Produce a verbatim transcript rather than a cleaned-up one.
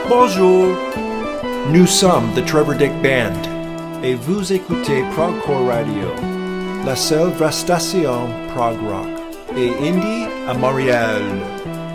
Bonjour. Nous sommes the Trevor Dick Band. Et vous écoutez Progcore Radio, la seule vraie station prog rock et indie à Montréal.